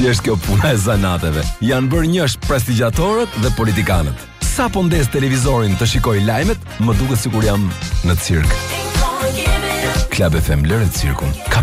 Si është kjo puna e zanateve. Janë bërë njësh prestigiatorët dhe politikanët. Sa po ndes televizorin të shikoj lajmet, më duket sikur jam në cirk. Club FM, lëre cirkun. Ka